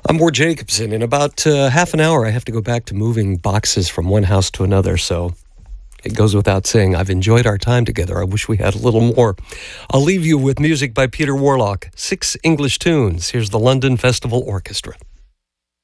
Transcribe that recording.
I'm Ward Jacobson. In about half an hour, I have to go back to moving boxes from one house to another, so it goes without saying I've enjoyed our time together. I wish we had a little more. I'll leave you with music by Peter Warlock, 6 English tunes. Here's the London Festival Orchestra.